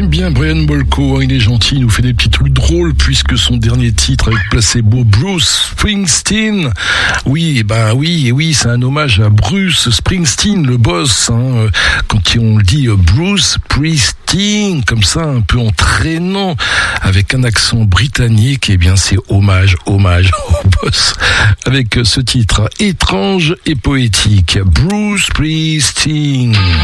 J'aime bien Brian Molko, il est gentil, il nous fait des petits trucs drôles puisque son dernier titre avec Placebo, Bruce Springsteen. Oui, c'est un hommage à Bruce Springsteen, le boss, quand on le dit Bruce Springsteen, comme ça, un peu entraînant, avec un accent britannique, eh bien c'est hommage au boss, avec ce titre étrange et poétique, Bruce Springsteen.